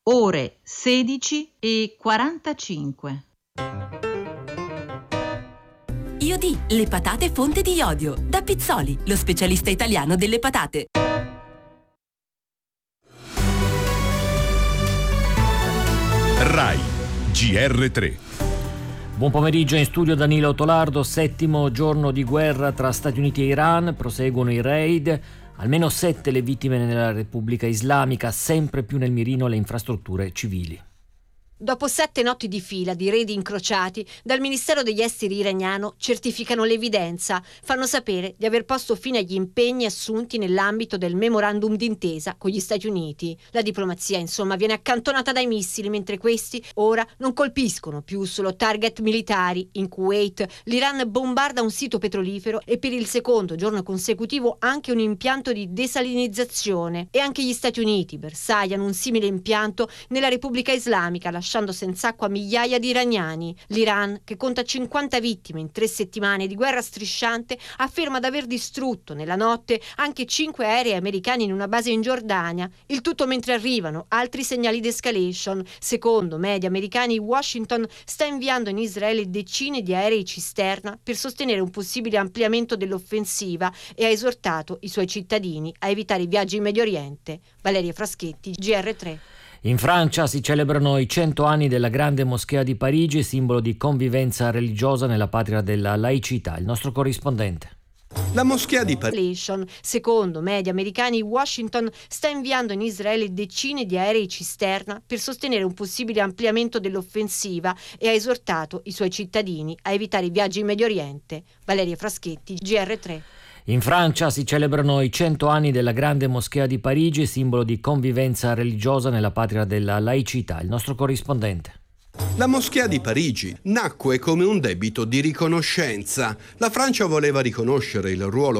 ore 16:45. Iodì, le patate fonte di iodio. Da Pizzoli, lo specialista italiano delle patate. RAI GR3. Buon pomeriggio, in studio Danilo Tolardo. 7° giorno di guerra tra Stati Uniti e Iran, proseguono i raid, almeno 7 le vittime nella Repubblica Islamica, sempre più nel mirino le infrastrutture civili. Dopo 7 notti di fila di raid incrociati, dal Ministero degli Esteri iraniano certificano l'evidenza, fanno sapere di aver posto fine agli impegni assunti nell'ambito del memorandum d'intesa con gli Stati Uniti. La diplomazia, insomma, viene accantonata dai missili, mentre questi ora non colpiscono più solo target militari. In Kuwait l'Iran bombarda un sito petrolifero e per il 2° giorno consecutivo anche un impianto di desalinizzazione. E anche gli Stati Uniti bersagliano un simile impianto nella Repubblica Islamica, lasciando senza acqua migliaia di iraniani. L'Iran, che conta 50 vittime in 3 settimane di guerra strisciante, afferma di aver distrutto nella notte anche 5 aerei americani in una base in Giordania. Il tutto mentre arrivano altri segnali di escalation. Secondo media americani, Washington sta inviando in Israele decine di aerei cisterna per sostenere un possibile ampliamento dell'offensiva e ha esortato i suoi cittadini a evitare i viaggi in Medio Oriente. Valeria Fraschetti, GR3. In Francia si celebrano i 100 anni della Grande Moschea di Parigi, simbolo di convivenza religiosa nella patria della laicità. Il nostro corrispondente. La moschea di Parigi. Secondo media americani, Washington sta inviando in Israele decine di aerei cisterna per sostenere un possibile ampliamento dell'offensiva e ha esortato i suoi cittadini a evitare i viaggi in Medio Oriente. Valeria Fraschetti, GR3. In Francia si celebrano i 100 anni della Grande Moschea di Parigi, simbolo di convivenza religiosa nella patria della laicità. Il nostro corrispondente. La moschea di Parigi nacque come un debito di riconoscenza. La Francia voleva riconoscere il ruolo